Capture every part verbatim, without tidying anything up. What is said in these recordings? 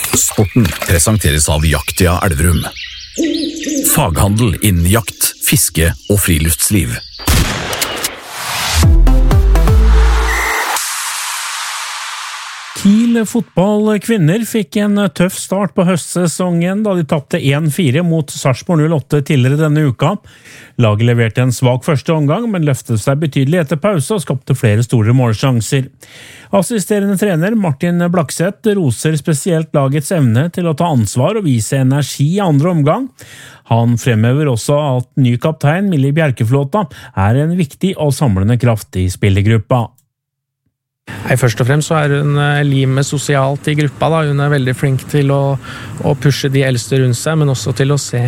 Sporten presenteres av Jaktia Elverum. Faghandel innen jakt, fiske og friluftsliv. Kiel fotballkvinner fikk en tøff start på høstsesongen da de tapte en fire mot Sarpsborg null åtte tidligere denne uka. Laget leverte en svak første omgang, men løftet seg betydelig etter pause og skapte flere store målsjanser. Assisterende trener Martin Blakseth roser spesielt lagets evne til å ta ansvar og vise energi i andre omgang. Han fremhever også at ny kaptein Millie Bjerkeflåta er en viktig og samlende kraft i spillergruppa. Nei, først og fremst så er hun limet sosialt i gruppa da. Hun er veldig flink til å, å pushe de eldste rundt seg, men også til å se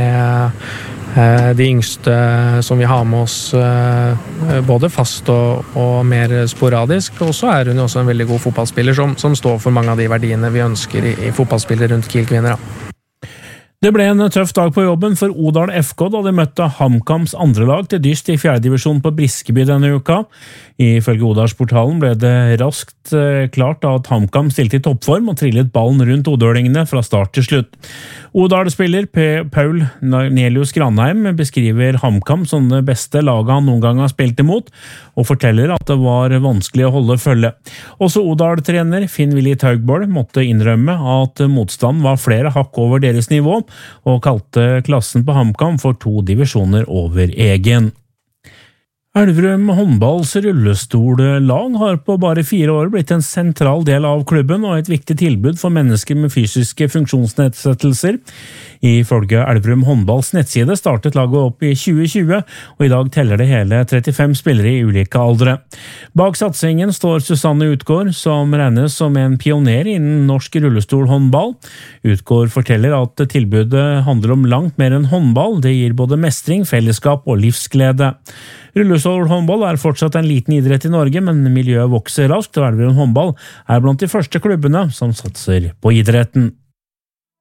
eh, de yngste som vi har med oss eh, både fast og, og mer sporadisk. Og så er hun også en veldig god fotballspiller som, som står for mange av de verdiene vi ønsker i, i fotballspillere rundt Kiel-kvinner. Ja. Det ble en tøff dag på jobben for Odal F K da de møtte HamKams andre lag til dyst i fjerde divisjon på Briskeby denne uka. Ifølge Odalsportalen ble det raskt klart at HamKam stilte i toppform og trillet ballen rundt odølingene fra start til slutt. Odal-spiller Paul Nelius Granheim beskriver HamKam som det beste laget han noen gang har spilt imot, og forteller at det var vanskelig å holde følge. Også Odal-trener Finn-Willy Taugboll måtte innrømme at motstand var flere hakk over deres nivå, og kalte klassen på HamKam for to divisjoner over egen. Elverum håndballs rullestollag har på bare fire år blitt en sentral del av klubben og et viktig tilbud for mennesker med fysiske funksjonsnedsettelser. Ifølge Elverum håndballs nettside startet laget opp i tjue tjue, og i dag teller det hele trettifem spillere i ulike aldre. Bak satsingen står Susanne Utgård, som regnes som en pioner innen norsk rullestolhåndball. Utgård forteller at tilbudet handler om langt mer enn håndball, det gir både mestring, fellesskap og livsglede. Rullestolhåndball er fortsatt en liten idrett i Norge, men miljøet vokser raskt, og Elverum håndball er blant de første klubbene som satser på idretten.